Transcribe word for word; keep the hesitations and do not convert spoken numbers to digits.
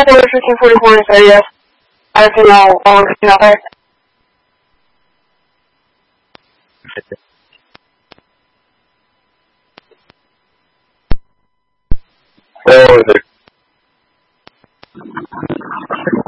Contact order fifteen forty-four is there, yes. I don't know, all out there. Where was it?